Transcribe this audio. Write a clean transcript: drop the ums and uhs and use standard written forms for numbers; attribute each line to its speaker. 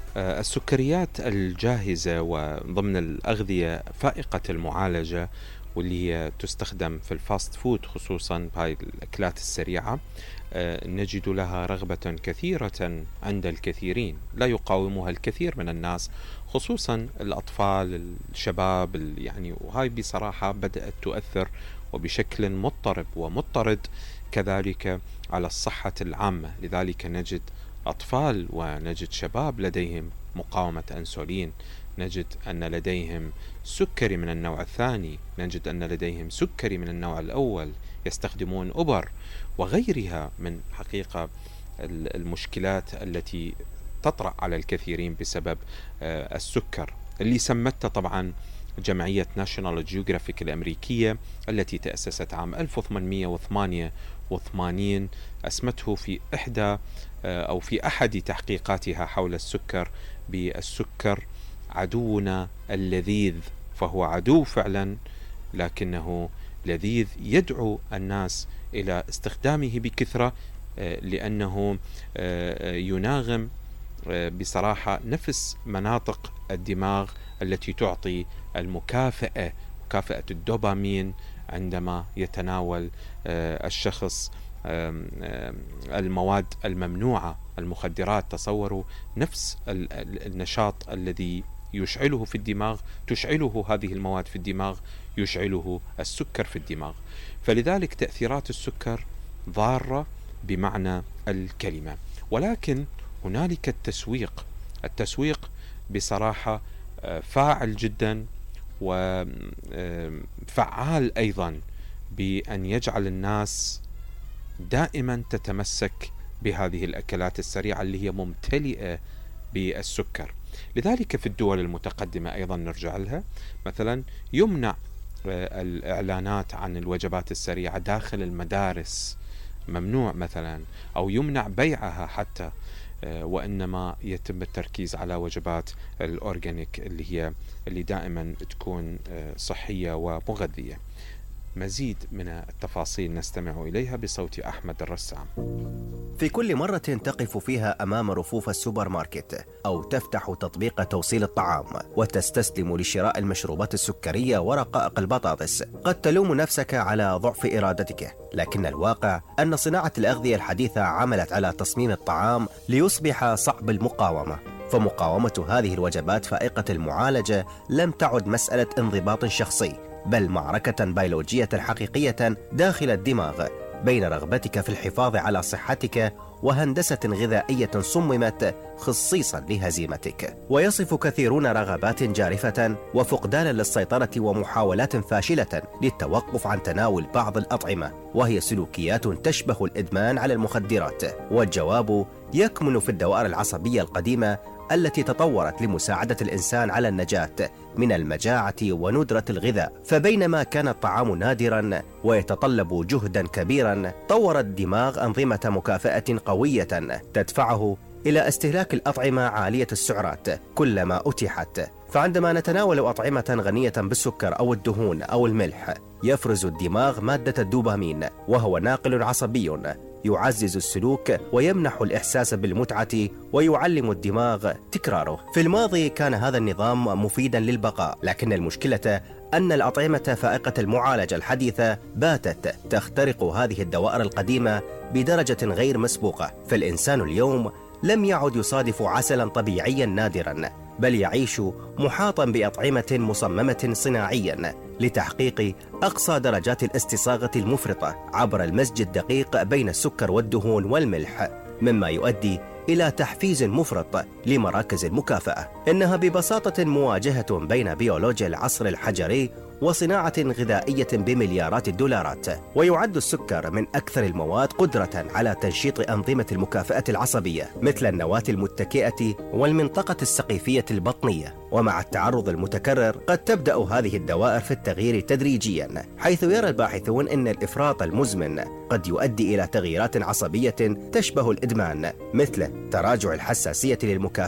Speaker 1: السكريات الجاهزة وضمن الأغذية فائقة المعالجة، واللي هي تستخدم في الفاست فود خصوصا بهاي الأكلات السريعة، نجد لها رغبة كثيرة عند الكثيرين، لا يقاومها الكثير من الناس خصوصا الأطفال الشباب يعني. وهاي بصراحة بدأت تؤثر وبشكل مضطرب ومضطرد كذلك على الصحة العامة. لذلك نجد أطفال ونجد شباب لديهم مقاومة أنسولين، نجد أن لديهم سكري من النوع الثاني، نجد أن لديهم سكري من النوع الأول، يستخدمون أبر وغيرها من حقيقة المشكلات التي تطرأ على الكثيرين بسبب السكر، اللي سمتها طبعا جمعية ناشونال جيوغرافيك الأمريكية التي تأسست عام 1888، أسمته في في أحد تحقيقاتها حول السكر بالسكر عدونا اللذيذ. فهو عدو فعلا، لكنه لذيذ، يدعو الناس إلى استخدامه بكثرة لأنه يناغم بصراحة نفس مناطق الدماغ التي تعطي المكافأة، مكافأة الدوبامين، عندما يتناول الشخص المواد الممنوعة، المخدرات. تصوروا نفس النشاط الذي يشعله في الدماغ، تشعله هذه المواد في الدماغ، يشعله السكر في الدماغ. فلذلك تأثيرات السكر ضارة بمعنى الكلمة. ولكن هنالك التسويق بصراحة فاعل جدا وفعال أيضا بأن يجعل الناس دائما تتمسك بهذه الأكلات السريعة اللي هي ممتلئة بالسكر. لذلك في الدول المتقدمة أيضا نرجع لها، مثلا يمنع الإعلانات عن الوجبات السريعة داخل المدارس، ممنوع مثلا، أو يمنع بيعها حتى، وإنما يتم التركيز على وجبات الأورجانيك اللي دائما تكون صحية ومغذية. مزيد من التفاصيل نستمع إليها بصوت أحمد الرسام.
Speaker 2: في كل مرة تقف فيها أمام رفوف السوبر ماركت أو تفتح تطبيق توصيل الطعام وتستسلم لشراء المشروبات السكرية ورقائق البطاطس، قد تلوم نفسك على ضعف إرادتك، لكن الواقع أن صناعة الأغذية الحديثة عملت على تصميم الطعام ليصبح صعب المقاومة. فمقاومة هذه الوجبات فائقة المعالجة لم تعد مسألة انضباط شخصي، بل معركة بيولوجية حقيقية داخل الدماغ بين رغبتك في الحفاظ على صحتك وهندسة غذائية صممت خصيصا لهزيمتك. ويصف كثيرون رغبات جارفة وفقدانا للسيطرة ومحاولات فاشلة للتوقف عن تناول بعض الأطعمة، وهي سلوكيات تشبه الإدمان على المخدرات. والجواب يكمن في الدوائر العصبية القديمة التي تطورت لمساعدة الإنسان على النجاة من المجاعة وندرة الغذاء. فبينما كان الطعام نادرا ويتطلب جهدا كبيرا، طور الدماغ أنظمة مكافأة قوية تدفعه إلى استهلاك الأطعمة عالية السعرات كلما أتيحت. فعندما نتناول أطعمة غنية بالسكر أو الدهون أو الملح، يفرز الدماغ مادة الدوبامين، وهو ناقل عصبي يعزز السلوك ويمنح الإحساس بالمتعة ويعلم الدماغ تكراره. في الماضي كان هذا النظام مفيدا للبقاء، لكن المشكلة أن الأطعمة فائقة المعالجة الحديثة باتت تخترق هذه الدوائر القديمة بدرجة غير مسبوقة. فالإنسان اليوم لم يعد يصادف عسلا طبيعيا نادرا، بل يعيش محاطا بأطعمة مصممة صناعيا لتحقيق أقصى درجات الاستصاغة المفرطة عبر المزج الدقيق بين السكر والدهون والملح، مما يؤدي إلى تحفيز مفرط لمراكز المكافأة. إنها ببساطة مواجهة بين بيولوجيا العصر الحجري وصناعة غذائية بمليارات الدولارات. ويعد السكر من أكثر المواد قدرة على تنشيط أنظمة المكافأة العصبية مثل النواة المتكئة والمنطقة السقيفية البطنية. ومع التعرض المتكرر قد تبدأ هذه الدوائر في التغيير تدريجيا، حيث يرى الباحثون أن الإفراط المزمن قد يؤدي إلى تغييرات عصبية تشبه الإدمان، مثل تراجع الحساسية للمكافأة